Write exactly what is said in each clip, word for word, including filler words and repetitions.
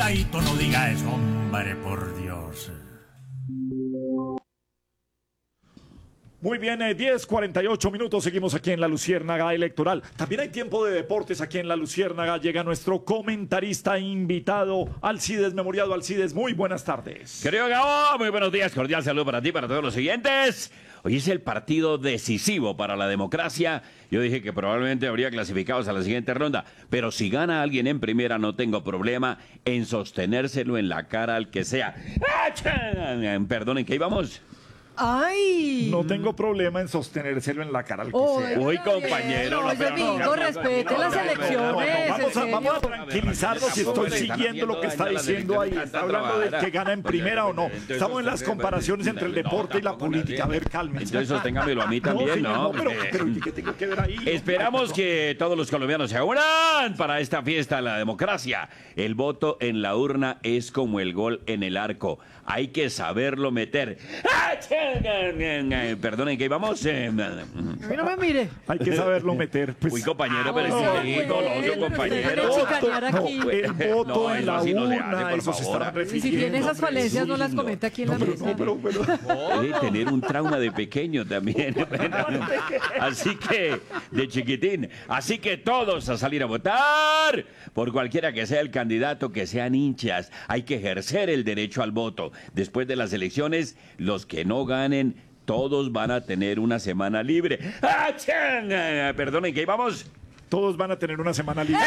Cuidadito, no diga eso, hombre, por Dios. Muy bien, eh, diez cuarenta y ocho minutos, seguimos aquí en la Luciérnaga Electoral. También hay tiempo de deportes aquí en la Luciérnaga. Llega nuestro comentarista invitado, Alcides Memoriado. Alcides, muy buenas tardes. Querido Gabo, muy buenos días, cordial saludo para ti, para todos los siguientes. Hoy es el partido decisivo para la democracia. Yo dije que probablemente habría clasificados a la siguiente ronda, pero si gana alguien en primera no tengo problema en sostenérselo en la cara al que sea. Perdonen, ¿qué íbamos? ¡Ay! No tengo problema en sostenérselo en la cara al que Oh, sea. Uy, compañero. No, no, pero no, Domingo, no, respete no, las no, no, elecciones. Vamos a, en vamos a serio. tranquilizarnos si estoy siguiendo lo que está diciendo ahí. Está hablando de que gana en primera o no. Estamos en las comparaciones entre el deporte y la política. A ver, cálmense. Entonces sosténgamelo a mí también, ¿no? No, pero, pero ¿qué tengo que ver ahí? Esperamos que todos los colombianos se unan para esta fiesta de la democracia. El voto en la urna es como el gol en el arco. Hay que saberlo meter. Perdonen, ¿qué íbamos? A mí no me mire. Hay que saberlo meter. Pues, Uy, compañero, pero no, es muy goloso, compañero. Dejen de chicanear aquí. no, el voto No, en eso la así no se hace, urna, por eso se favor. está Y refiriendo. si tiene esas hombre. falencias, no las Sí, cometa aquí en no, la pero, mesa. no, pero, pero- Debe tener un trauma de pequeño también. Así que, de chiquitín. Así que todos a salir a votar. Por cualquiera que sea el candidato, que sean hinchas. Hay que ejercer el derecho al voto. Después de las elecciones, los que no ganen, todos van a tener una semana libre. ¡Ah, chan! Perdonen, ¿qué íbamos? Todos van a tener una semana libre.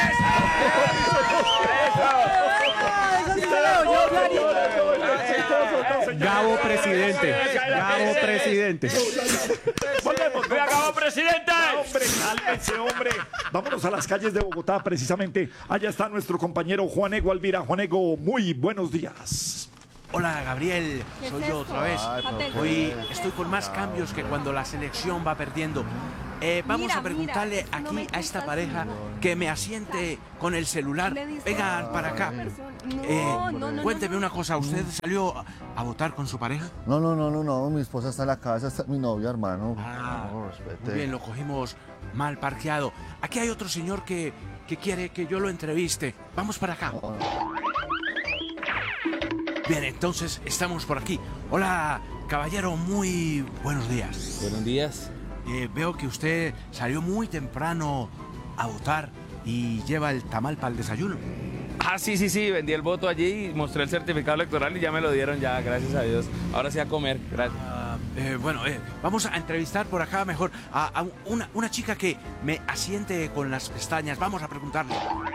Gabo presidente. Gabo presidente. Volvemos, ¡Me acabó, presidente! Hombre, cálmese, hombre. Vámonos a las calles de Bogotá, precisamente. Allá está nuestro compañero Juanego Alvira. Juanego, muy buenos días. Hola Gabriel, soy yo otra vez. Hoy estoy con más cambios que cuando la selección va perdiendo. Eh, vamos Mira, a preguntarle mira, no aquí me a esta gustas, pareja no. que me asiente con el celular. Le dices Vengan para acá. No, Eh, no, no, no, cuénteme no. una cosa, ¿usted salió a, a votar con su pareja? No, no, no, no, no, mi esposa está en la casa, está mi novia, hermano. Ah, No, respete. Muy bien, lo cogimos mal parqueado. Aquí hay otro señor que, que quiere que yo lo entreviste. Vamos para acá. No, no. Bien, entonces estamos por aquí. Hola, caballero, muy buenos días. Buenos días. Eh, veo que usted salió muy temprano a votar y lleva el tamal para el desayuno. Ah, sí, sí, sí, vendí el voto allí, mostré el certificado electoral y ya me lo dieron ya, gracias a Dios. Ahora sí a comer, gracias. Ah, eh, bueno, eh, vamos a entrevistar por acá mejor a, a una, una chica que me asiente con las pestañas. Vamos a preguntarle.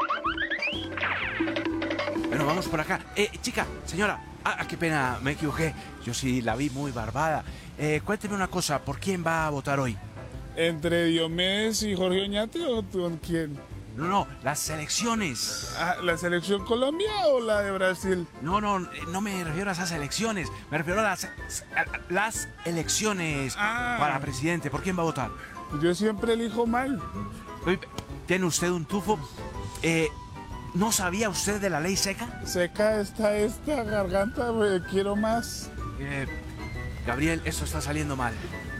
Bueno, vamos por acá. Eh, chica, señora, ah, qué pena, me equivoqué. Yo sí la vi muy barbada. Eh, cuénteme una cosa, ¿por quién va a votar hoy? ¿Entre Diomedes y Jorge Oñate o con quién? No, no, las elecciones. Ah, ¿la selección Colombia o la de Brasil? No, no, eh, no me refiero a esas elecciones. Me refiero a las, a las elecciones Ah. para presidente. ¿Por quién va a votar? Yo siempre elijo mal. Uy, ¿tiene usted un tufo? Eh, ¿No sabía usted de la ley seca? Seca está esta garganta, güey, quiero más. Eh, Gabriel, eso está saliendo mal.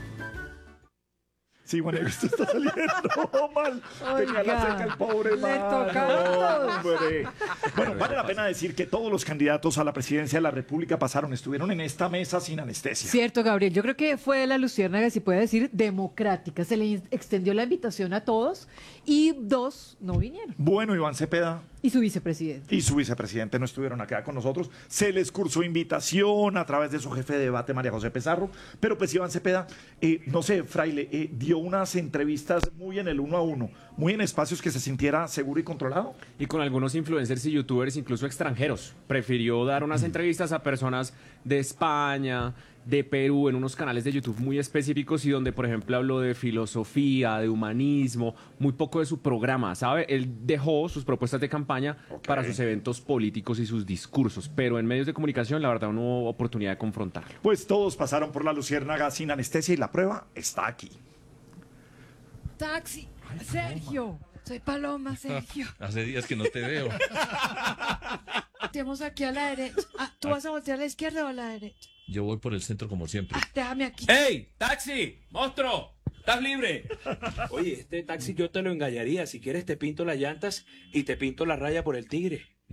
Sí, bueno, esto está saliendo mal. Tenía la Oiga, seca el pobre le man. toca a todos. Hombre. Bueno, vale la pena decir que todos los candidatos a la presidencia de la República pasaron, estuvieron en esta mesa sin anestesia. Cierto, Gabriel. Yo creo que fue la Luciérnaga, si puede decir, democrática. Se le in- extendió la invitación a todos y dos no vinieron. Bueno, Iván Cepeda Y su vicepresidente. y su vicepresidente no estuvieron acá con nosotros. Se les cursó invitación a través de su jefe de debate, María José Pizarro. Pero pues Iván Cepeda, eh, no sé, Fraile, eh, dio unas entrevistas muy en el uno a uno, muy en espacios que se sintiera seguro y controlado. Y con algunos influencers y youtubers, incluso extranjeros. Prefirió dar unas entrevistas a personas de España, de Perú, en unos canales de YouTube muy específicos y donde, por ejemplo, habló de filosofía, de humanismo, muy poco de su programa, ¿sabe? Él dejó sus propuestas de campaña para sus eventos políticos y sus discursos, pero en medios de comunicación, la verdad, no hubo oportunidad de confrontarlo. Pues todos pasaron por la Luciérnaga sin anestesia y la prueba está aquí. Taxi, Sergio. Soy Paloma, Sergio. Hace días que no te veo. Estemos aquí a la derecha. Ah, ¿tú vas a voltear a la izquierda o a la derecha? Yo voy por el centro como siempre. Ah, déjame aquí. ¡Ey! ¡Taxi! ¡Monstruo! ¿Estás libre? Oye, este taxi yo te lo engañaría. Si quieres te pinto las llantas y te pinto la raya por el tigre.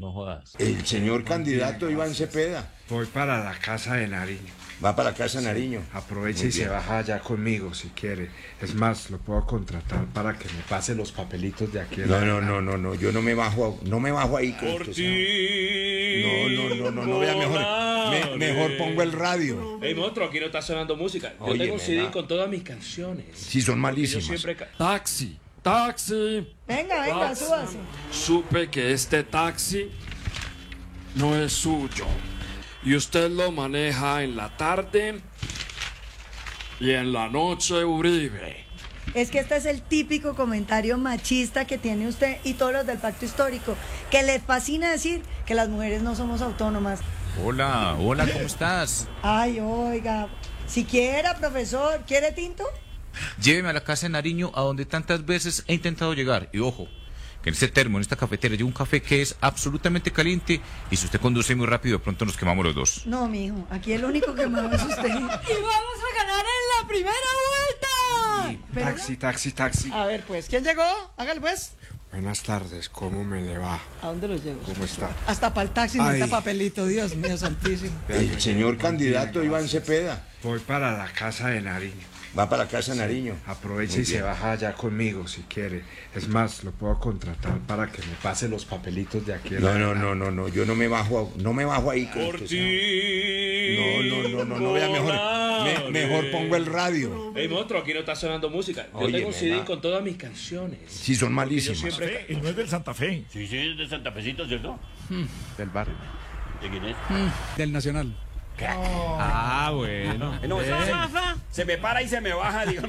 No jodas. El señor candidato Iván Cepeda. Voy para la casa de Nariño. Va para la casa de Nariño. Aproveche Muy y se bien. baja allá conmigo si quiere. Es más, lo puedo contratar para que me pase los papelitos de aquí. en No, la- no, no, no, no, yo no me bajo, no me bajo ahí con usted, señor. No, no, no, no, no, vea, mejor, me- mejor pongo el radio. Ey, monstruo, aquí no está sonando música. Yo Oye, tengo un me C D va. con todas mis canciones. Sí, son Yo malísimas. siempre... ca- Taxi, taxi. Venga, venga, Taxi. súbase. Supe que este taxi no es suyo. Y usted lo maneja en la tarde y en la noche, Uribe. Es que este es el típico comentario machista que tiene usted y todos los del pacto histórico, que les fascina decir que las mujeres no somos autónomas. Hola, hola, ¿cómo estás? Ay, oiga, siquiera, profesor, ¿quiere tinto? Lléveme a la casa de Nariño, a donde tantas veces he intentado llegar. Y ojo, que en este termo, en esta cafetera, llevo un café que es absolutamente caliente. Y si usted conduce muy rápido, de pronto nos quemamos los dos. No, mijo, aquí el único que me es usted. ¡Y vamos a ganar en la primera vuelta! Pero- Taxi, taxi, taxi. A ver, pues, ¿quién llegó? Hágale, pues. Buenas tardes, ¿cómo me le va? ¿A dónde lo llevo? ¿Cómo está? Hasta para el taxi Ay. necesita papelito, Dios mío santísimo. El señor candidato Iván Cepeda. Voy para la casa de Nariño. Va para la casa de Nariño. Aproveche Muy y se bien. baja allá conmigo si quiere. Es más, lo puedo contratar para que me pase los papelitos de aquí. en No, la- no, no, no, no, yo no me bajo, no me bajo ahí con usted, señor. No, no, no, no, no, vea, mejor, me- mejor pongo el radio. Ey, monstruo, aquí no está sonando música. Yo Oye, tengo un me C D va. con todas mis canciones. Sí, son malísimas. Yo siempre... Y no es del Santa Fe. Sí, sí, es de Santa Fecito, ¿cierto? Del barrio. ¿De quién es? Del Nacional. Ah, bueno. No, se, se- se me para y se me baja, digo.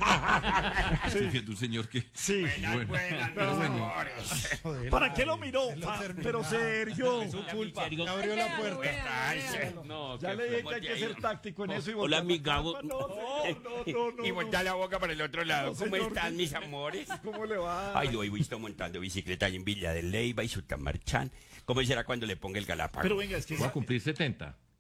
Un señor que... Sí. Bueno. Pero bueno. ¿Para qué lo miró? Pa- Pero Sergio. Abrió la puerta. No, Ya qué le dije fue. que hay que ser táctico en eso y Hola, botar mi la gago. tapa. No, no, no, no. Y voltea la boca para el otro lado. No, ¿Cómo señor. están, mis amores? ¿Cómo le va? Ay, lo he visto montando bicicleta ahí en Villa de Leyva y Sutamarchán. ¿Cómo será cuando le ponga el galápago? Pero venga, es que Voy a cumplir setenta.